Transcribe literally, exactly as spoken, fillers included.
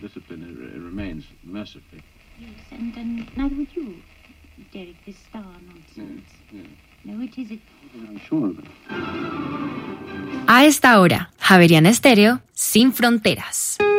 discipline it, it remains, mercifully. Yes, and, and neither would you, Derek, this star nonsense. Yeah, yeah. No, it isn't. I'm sure of it. A esta hora, Javeriana Estéreo, sin fronteras.